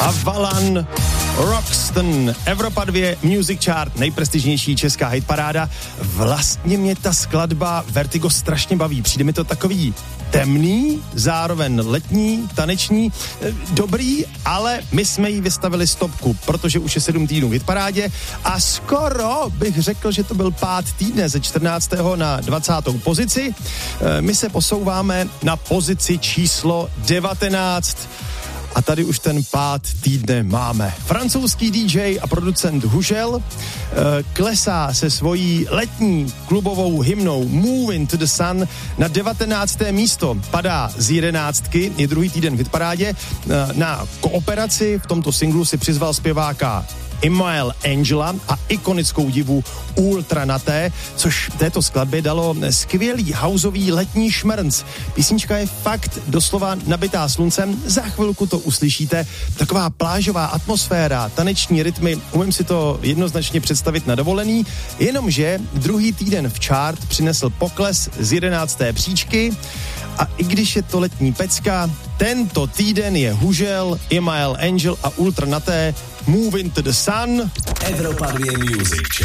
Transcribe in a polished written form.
Avalan Roxton, Evropa 2 Music Chart, nejprestižnější česká hitparáda. Vlastně mě ta skladba Vertigo strašně baví. Přijde mi to takový temný, zároveň letní, taneční, dobrý, ale my jsme jí vystavili stopku, protože už je 7 týdnů v hitparádě a skoro bych řekl, že to byl pád týdne ze 14. na 20. pozici. My se posouváme na pozici číslo 19. A tady už ten pád týdne máme. Francouzský DJ a producent Hužel klesá se svojí letní klubovou hymnou Moving to the Sun na 19. místo. Padá z 11, je druhý týden v hitparádě. Na kooperaci v tomto singlu si přizval zpěváka Imael Angela a ikonickou divu Ultra Naté, což této skladbě dalo skvělý houseový letní šmrnc. Písnička je fakt doslova nabitá sluncem, za chvilku to uslyšíte. Taková plážová atmosféra, taneční rytmy, umím si to jednoznačně představit na dovolený, jenomže druhý týden v chart přinesl pokles z 11. příčky a i když je to letní pecka, tento týden je Hužel, Imael Angel a Ultra Naté Moving to the Sun. Evropa 2 Music